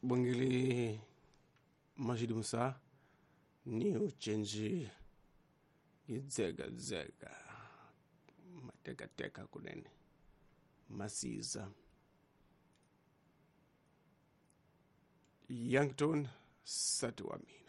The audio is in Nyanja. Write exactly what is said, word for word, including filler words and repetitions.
bwangili Majid Musa ni uchenji idzega dzega mateka teka kunene masiza Youngton Satuwami.